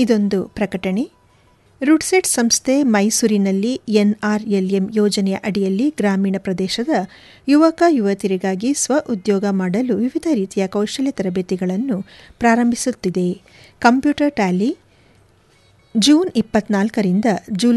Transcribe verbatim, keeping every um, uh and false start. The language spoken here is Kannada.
ಇದೊಂದು ಪ್ರಕಟಣೆ. ರುಡ್ಸೆಟ್ ಸಂಸ್ಥೆ ಮೈಸೂರಿನಲ್ಲಿ ಎನ್ಆರ್ಎಲ್ಎಂ ಯೋಜನೆಯ ಅಡಿಯಲ್ಲಿ ಗ್ರಾಮೀಣ ಪ್ರದೇಶದ ಯುವಕ ಯುವತಿಯರಿಗಾಗಿ ಸ್ವ ಉದ್ಯೋಗ ಮಾಡಲು ವಿವಿಧ ರೀತಿಯ ಕೌಶಲ್ಯ ತರಬೇತಿಗಳನ್ನು ಪ್ರಾರಂಭಿಸುತ್ತಿದೆ. Computer Tally June ಇಪ್ಪತ್ನಾಲ್ಕರಿಂದ July